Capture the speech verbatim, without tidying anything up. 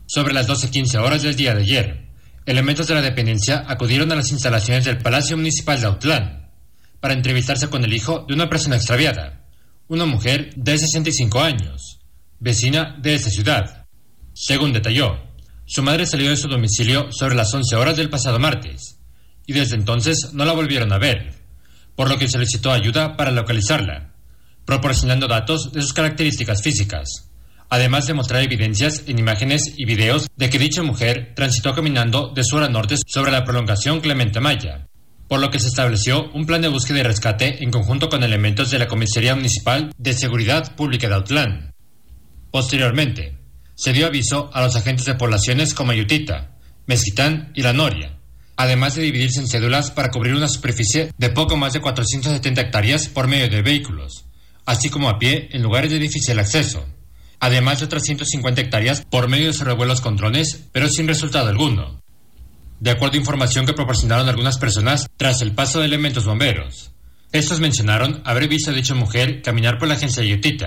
Sobre las doce quince horas del día de ayer, elementos de la dependencia acudieron a las instalaciones del Palacio Municipal de Autlán para entrevistarse con el hijo de una persona extraviada, una mujer de sesenta y cinco años, vecina de esta ciudad. Según detalló, su madre salió de su domicilio sobre las once horas del pasado martes y desde entonces no la volvieron a ver, por lo que solicitó ayuda para localizarla, proporcionando datos de sus características físicas, además de mostrar evidencias en imágenes y videos de que dicha mujer transitó caminando de sur a norte sobre la prolongación Clemente Maya, por lo que se estableció un plan de búsqueda y rescate en conjunto con elementos de la Comisaría Municipal de Seguridad Pública de Autlán. Posteriormente, se dio aviso a los agentes de poblaciones como Ayutita, Mezquitán y La Noria, además de dividirse en cédulas para cubrir una superficie de poco más de cuatrocientas setenta hectáreas por medio de vehículos, así como a pie en lugares de difícil acceso, además de otras ciento cincuenta hectáreas por medio de sobrevuelos con drones, pero sin resultado alguno. De acuerdo a información que proporcionaron algunas personas tras el paso de elementos bomberos, estos mencionaron haber visto a dicha mujer caminar por la agencia de Ayutita,